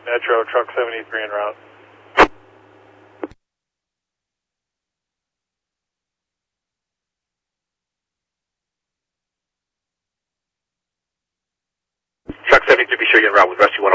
Metro, truck 73 en route. Truck 73, be sure you're en route with Rescue 1.